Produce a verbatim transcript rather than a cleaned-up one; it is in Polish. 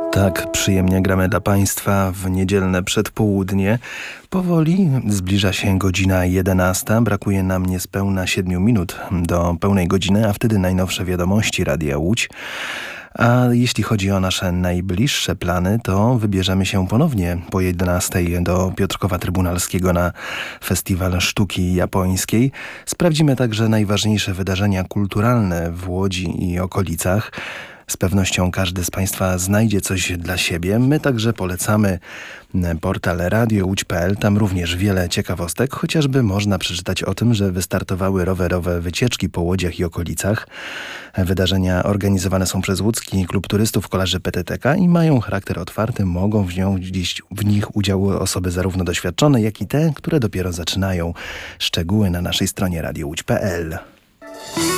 Tak przyjemnie gramy dla Państwa w niedzielne przedpołudnie. Powoli zbliża się godzina jedenasta. Brakuje nam niespełna siedmiu minut do pełnej godziny, a wtedy najnowsze wiadomości Radia Łódź. A jeśli chodzi o nasze najbliższe plany, to wybierzemy się ponownie po jedenastej do Piotrkowa Trybunalskiego na Festiwal Sztuki Japońskiej. Sprawdzimy także najważniejsze wydarzenia kulturalne w Łodzi i okolicach. Z pewnością każdy z Państwa znajdzie coś dla siebie. My także polecamy portal radio łódź kropka p l. Tam również wiele ciekawostek, chociażby można przeczytać o tym, że wystartowały rowerowe wycieczki po Łodziach i okolicach. Wydarzenia organizowane są przez Łódzki Klub Turystów Kolarzy P T T K i mają charakter otwarty. Mogą wziąć w nich udział osoby zarówno doświadczone, jak i te, które dopiero zaczynają. Szczegóły na naszej stronie radio łódź kropka p l.